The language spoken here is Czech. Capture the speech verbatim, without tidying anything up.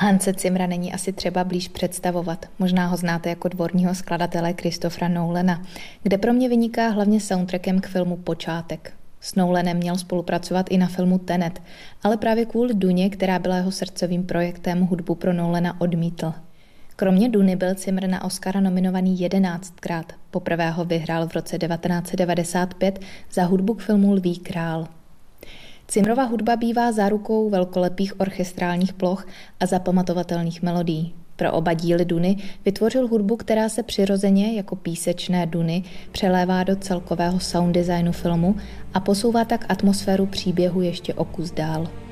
Hanse Zimmera není asi třeba blíž představovat. Možná ho znáte jako dvorního skladatele Christophera Nolana, kde pro mě vyniká hlavně soundtrackem k filmu Počátek. S Nolanem měl spolupracovat i na filmu Tenet, ale právě kvůli Duně, která byla jeho srdcovým projektem, hudbu pro Nolana odmítl. Kromě Duny byl Zimmer na Oscara nominovaný jedenáctkrát. Poprvé ho vyhrál v roce devatenáct set devadesát pět za hudbu k filmu Lví král. Zimmerova hudba bývá zárukou velkolepých orchestrálních ploch a zapamatovatelných melodií. Pro oba díly Duny vytvořil hudbu, která se přirozeně jako písečné duny přelévá do celkového sound designu filmu a posouvá tak atmosféru příběhu ještě o kus dál.